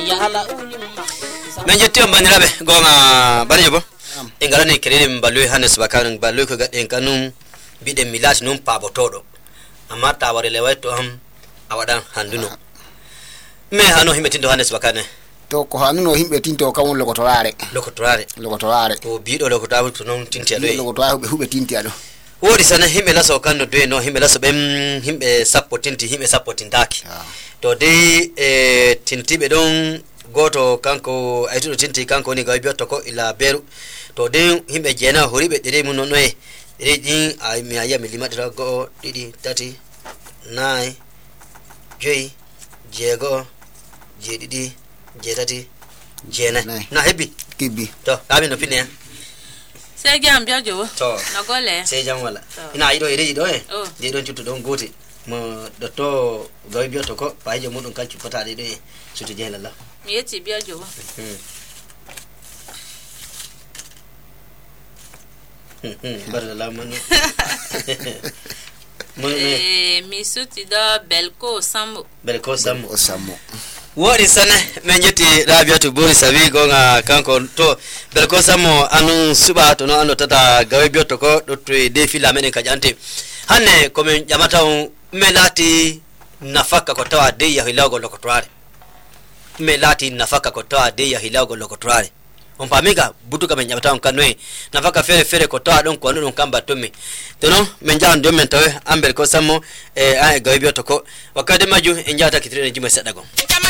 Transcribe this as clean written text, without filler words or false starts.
men jetti on bandirabe gonga bari bo en garani kerere mbalwe hanes bakaran balwe ko gadden kanum bide milati num pabotodo amma taware lewayto am awadan handuno me hano himbe tindo hanes bakane to ko hanuno himbe tinto kawon lokotorare o bido lokotabu to non tinti ado lokotorare hube tinti ado wodi sana himbe laso kanno do no himbe laso bem himbe sappo tinti himbe sappo tindaki to de tintibe don goto kanko aytudo tinti kanko ni gawi biotto ko ila beru to de himbe jena horibe de mun no e reji ay mi aya mi limadira go didi tati 9 joy jego jedidi jetati jena na hebi kibi to abi no pine se jam biojo to na gole se jam wala ina ido ire ido e je don tutto don goti mo dotto gawi biotto ko paaje mudun kancu potade de suti jela la mi yeti biojo barla la mano mi suti da belko sambo wodi sana men jeti rabiatu bori sabi gonga kanko to belko samo anu suba to no ando tata gawe biotto ko do to defila menen kajante hanne ko men jamata melati nafaka ko tawa de ya hilago lokotrare melati nafaka ko tawa de ya hilago lokotrare on pamiga butuka men jamata kanwe nafaka fere ko tawa don ko don kamba tomi tono men jan do men tawe ambel ko samo gawe biotto ko wakade maju enjata kitrene juma sadago